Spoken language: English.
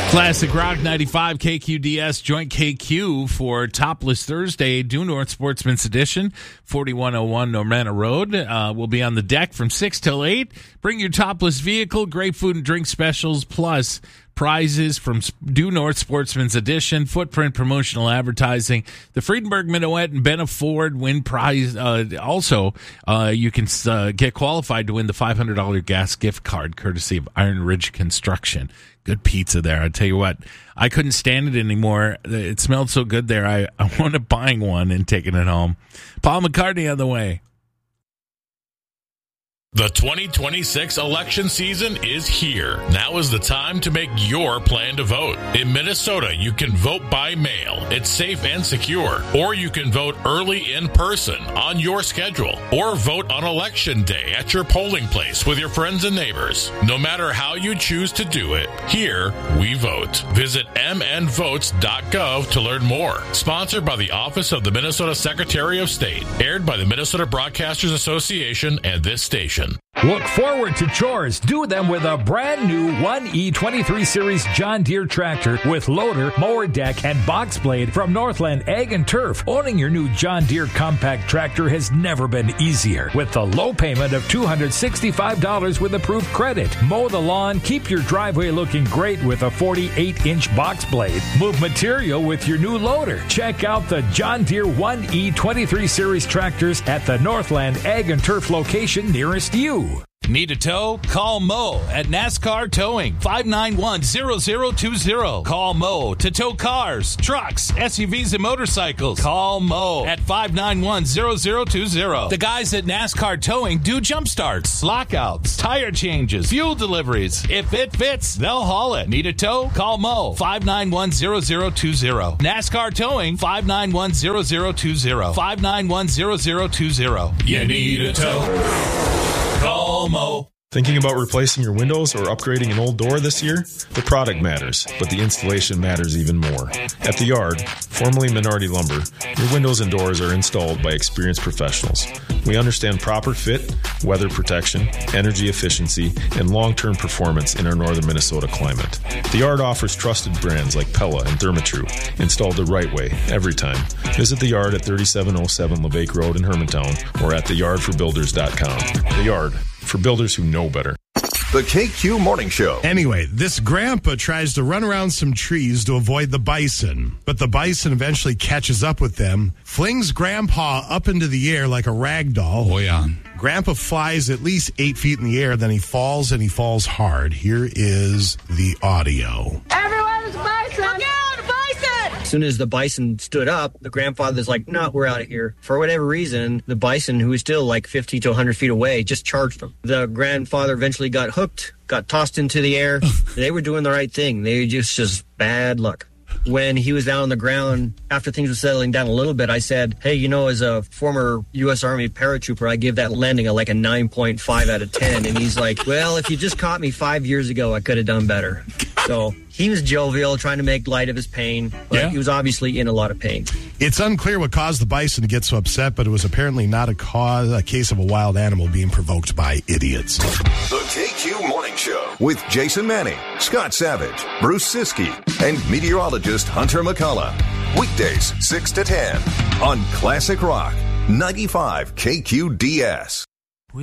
Classic Rock 95 KQDS Joint KQ for Topless Thursday, Due North Sportsman's Edition, 4101 Normanna Road. We'll be on the deck from 6 till 8. Bring your topless vehicle, great food and drink specials, plus prizes from Due North Sportsman's Edition, footprint promotional advertising. The Friedenberg Minuet and Benna Ford win prize. Also, you can get qualified to win the $500 gas gift card courtesy of Iron Ridge Construction. Good pizza there. I tell you what, I couldn't stand it anymore. It smelled so good there. I wound up buying one and taking it home. Paul McCartney on the way. The 2026 election season is here. Now is the time to make your plan to vote. In Minnesota, you can vote by mail. It's safe and secure. Or you can vote early in person on your schedule. Or vote on election day at your polling place with your friends and neighbors. No matter how you choose to do it, here we vote. Visit mnvotes.gov to learn more. Sponsored by the Office of the Minnesota Secretary of State. Aired by the Minnesota Broadcasters Association and this station. Look forward to chores. Do them with a brand new 1E23 Series John Deere tractor with loader, mower deck, and box blade from Northland Ag and Turf. Owning your new John Deere compact tractor has never been easier. With the low payment of $265 with approved credit. Mow the lawn, keep your driveway looking great with a 48-inch box blade. Move material with your new loader. Check out the John Deere 1E23 Series tractors at the Northland Ag and Turf location nearest you. Need a tow? Call Mo at NASCAR Towing, 591-0020. Call Mo to tow cars, trucks, SUVs, and motorcycles. Call Mo at 591-0020. The guys at NASCAR Towing do jump starts, lockouts, tire changes, fuel deliveries. If it fits, they'll haul it. Need a tow? Call Mo, 591-0020. NASCAR Towing, 591-0020. 591-0020. You need a tow? Call Mo. Thinking about replacing your windows or upgrading an old door this year? The product matters, but the installation matters even more. At The Yard, formerly Minority Lumber, your windows and doors are installed by experienced professionals. We understand proper fit, weather protection, energy efficiency, and long-term performance in our northern Minnesota climate. The Yard offers trusted brands like Pella and Therma-Tru, installed the right way, every time. Visit The Yard at 3707 Levake Road in Hermantown or at theyardforbuilders.com. The Yard, for builders who know better. The KQ Morning Show. Anyway, this grandpa tries to run around some trees to avoid the bison, but the bison eventually catches up with them, flings grandpa up into the air like a rag doll. Oh, yeah. Grandpa flies at least 8 feet in the air, then he falls, and he falls hard. Here is the audio. Everyone is bison! Look out, bison! As soon as the bison stood up, the grandfather's like, no, we're out of here. For whatever reason, the bison, who was still like 50 to 100 feet away, just charged him. The grandfather eventually got hooked, got tossed into the air. They were doing the right thing. They just bad luck. When he was down on the ground, after things were settling down a little bit, I said, hey, you know, as a former U.S. Army paratrooper, I give that landing a 9.5 out of 10. And he's like, well, if you just caught me 5 years ago, I could have done better. So he was jovial, trying to make light of his pain, but he was obviously in a lot of pain. It's unclear what caused the bison to get so upset, but it was apparently not a case of a wild animal being provoked by idiots. The KQ Morning Show with Jason Manning, Scott Savage, Bruce Siskey, and meteorologist Hunter McCullough. Weekdays 6 to 10 on Classic Rock 95 KQDS.